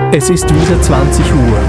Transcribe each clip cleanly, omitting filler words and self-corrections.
Es ist wieder 20 Uhr.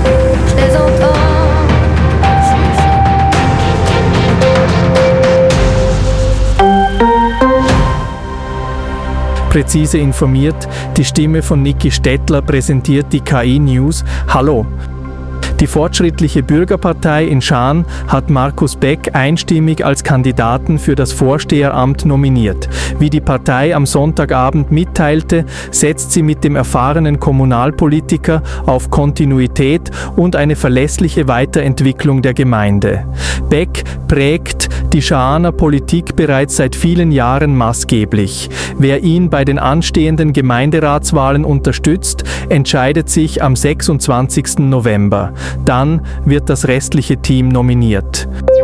Präzise informiert, die Stimme von Niki Stettler präsentiert die KI News. Hallo! Die Fortschrittliche Bürgerpartei in Schaan hat Markus Beck einstimmig als Kandidaten für das Vorsteheramt nominiert. Wie die Partei am Sonntagabend mitteilte, setzt sie mit dem erfahrenen Kommunalpolitiker auf Kontinuität und eine verlässliche Weiterentwicklung der Gemeinde. Beck prägt die Schaaner Politik bereits seit vielen Jahren maßgeblich. Wer ihn bei den anstehenden Gemeinderatswahlen unterstützt, entscheidet sich am 26. November. Dann wird das restliche Team nominiert.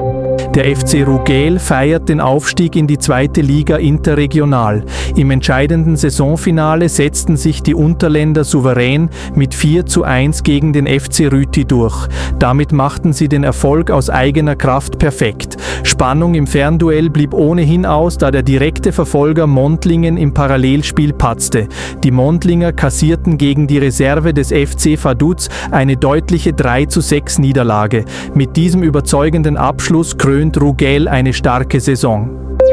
Der FC Rugel feiert den Aufstieg in die 2. Liga interregional. Im entscheidenden Saisonfinale setzten sich die Unterländer souverän mit 4:1 gegen den FC Rüti durch. Damit machten sie den Erfolg aus eigener Kraft perfekt. Spannung im Fernduell blieb ohnehin aus, da der direkte Verfolger Mondlingen im Parallelspiel patzte. Die Mondlinger kassierten gegen die Reserve des FC Vaduz eine deutliche 3:6 Niederlage. Mit diesem überzeugenden Abschluss krönt Rugel eine starke Saison.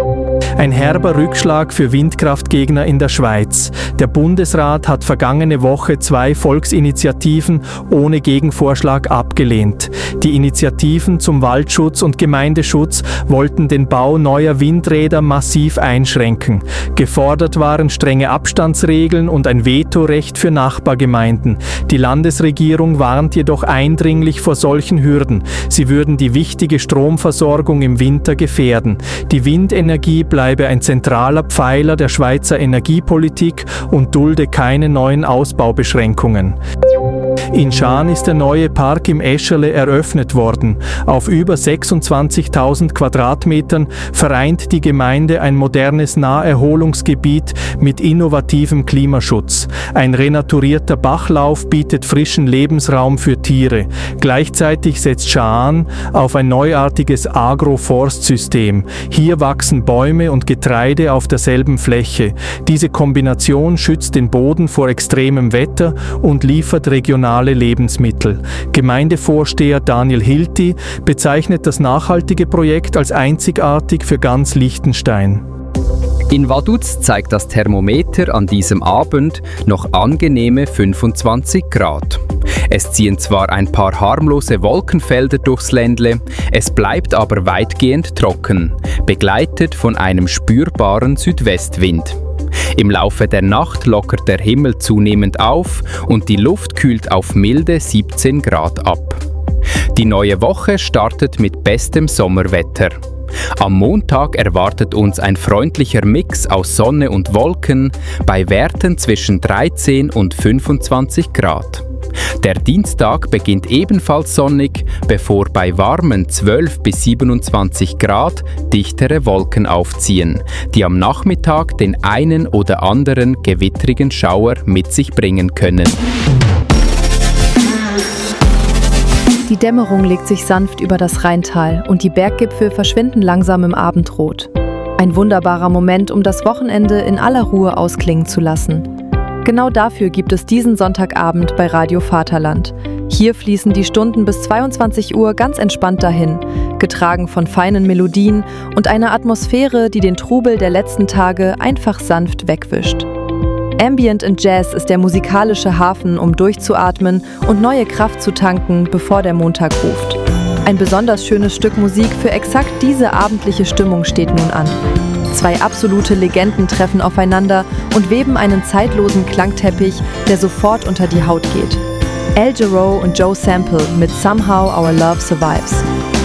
Ein herber Rückschlag für Windkraftgegner in der Schweiz. Der Bundesrat hat vergangene Woche 2 Volksinitiativen ohne Gegenvorschlag abgelehnt. Die Initiativen zum Waldschutz und Gemeindeschutz wollten den Bau neuer Windräder massiv einschränken. Gefordert waren strenge Abstandsregeln und ein Vetorecht für Nachbargemeinden. Die Landesregierung warnt jedoch eindringlich vor solchen Hürden. Sie würden die wichtige Stromversorgung im Winter gefährden. Die Windenergie bleibe ein zentraler Pfeiler der Schweizer Energiepolitik und dulde keine neuen Ausbaubeschränkungen. In Schaan ist der neue Park im Escherle eröffnet worden. Auf über 26.000 Quadratmetern vereint die Gemeinde ein modernes Naherholungsgebiet mit innovativem Klimaschutz. Ein renaturierter Bachlauf bietet frischen Lebensraum für Tiere. Gleichzeitig setzt Schaan auf ein neuartiges Agroforstsystem. Hier wachsen Bäume und Getreide auf derselben Fläche. Diese Kombination schützt den Boden vor extremem Wetter und liefert regionale Lebensmittel. Gemeindevorsteher Daniel Hilti bezeichnet das nachhaltige Projekt als einzigartig für ganz Liechtenstein. In Vaduz zeigt das Thermometer an diesem Abend noch angenehme 25 Grad. Es ziehen zwar ein paar harmlose Wolkenfelder durchs Ländle, es bleibt aber weitgehend trocken, begleitet von einem spürbaren Südwestwind. Im Laufe der Nacht lockert der Himmel zunehmend auf und die Luft kühlt auf milde 17 Grad ab. Die neue Woche startet mit bestem Sommerwetter. Am Montag erwartet uns ein freundlicher Mix aus Sonne und Wolken bei Werten zwischen 13 und 25 Grad. Der Dienstag beginnt ebenfalls sonnig, bevor bei warmen 12 bis 27 Grad dichtere Wolken aufziehen, die am Nachmittag den einen oder anderen gewittrigen Schauer mit sich bringen können. Die Dämmerung legt sich sanft über das Rheintal und die Berggipfel verschwinden langsam im Abendrot. Ein wunderbarer Moment, um das Wochenende in aller Ruhe ausklingen zu lassen. Genau dafür gibt es diesen Sonntagabend bei Radio Vaterland. Hier fließen die Stunden bis 22 Uhr ganz entspannt dahin, getragen von feinen Melodien und einer Atmosphäre, die den Trubel der letzten Tage einfach sanft wegwischt. Ambient and Jazz ist der musikalische Hafen, um durchzuatmen und neue Kraft zu tanken, bevor der Montag ruft. Ein besonders schönes Stück Musik für exakt diese abendliche Stimmung steht nun an. 2 absolute Legenden treffen aufeinander und weben einen zeitlosen Klangteppich, der sofort unter die Haut geht. Al Jarreau und Joe Sample mit Somehow Our Love Survives.